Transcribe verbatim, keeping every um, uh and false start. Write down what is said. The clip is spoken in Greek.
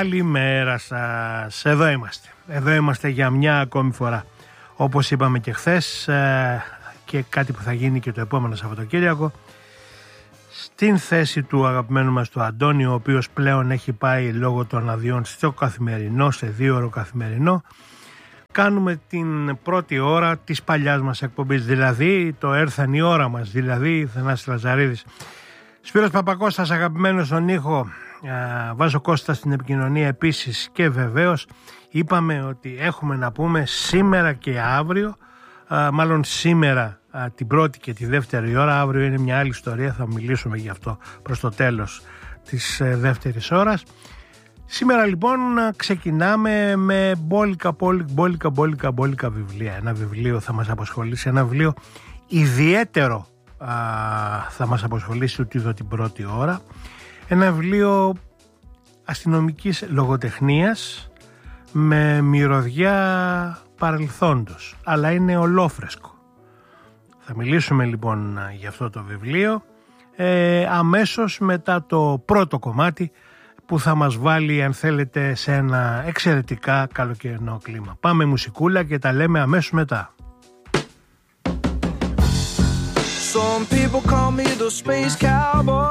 Καλημέρα σας, εδώ είμαστε. Εδώ είμαστε για μια ακόμη φορά. Όπως είπαμε και χθες και κάτι που θα γίνει και το επόμενο Σαββατοκύριακο, στην θέση του αγαπημένου μας του Αντώνη, ο οποίος πλέον έχει πάει λόγω των αδειών στο καθημερινό, σε δύο ώρο καθημερινό, κάνουμε την πρώτη ώρα της παλιάς μας εκπομπής, δηλαδή το έρθαν η ώρα μας, δηλαδή Θανάσης Λαζαρίδης. Σπύρος Παπακώστας αγαπημένος στον ήχο, Βάζο Κώστα στην επικοινωνία επίσης, και βεβαίως είπαμε ότι έχουμε να πούμε σήμερα και αύριο, μάλλον σήμερα την πρώτη και τη δεύτερη ώρα, αύριο είναι μια άλλη ιστορία, θα μιλήσουμε γι' αυτό προς το τέλος της δεύτερης ώρας. Σήμερα λοιπόν ξεκινάμε με μπόλικα, μπόλικα, μπόλικα, μπόλικα βιβλία. Ένα βιβλίο θα μας απασχολήσει, ένα βιβλίο ιδιαίτερο α, θα μας απασχολήσει ότι εδώ την πρώτη ώρα. Ένα βιβλίο αστυνομικής λογοτεχνίας με μυρωδιά παρελθόντος, αλλά είναι ολόφρεσκο. Θα μιλήσουμε λοιπόν για αυτό το βιβλίο ε, αμέσως μετά το πρώτο κομμάτι που θα μας βάλει, αν θέλετε, σε ένα εξαιρετικά καλοκαιρινό κλίμα. Πάμε μουσικούλα και τα λέμε αμέσως μετά. Some people call me the space cowboy.